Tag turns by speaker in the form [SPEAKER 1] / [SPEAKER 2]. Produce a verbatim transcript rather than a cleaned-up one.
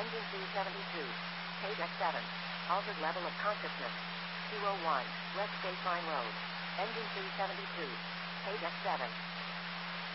[SPEAKER 1] Engine three seventy-two. Page X seven. Altered level of consciousness. two oh one. West Baseline Road. Engine three seventy-two. Page X seven.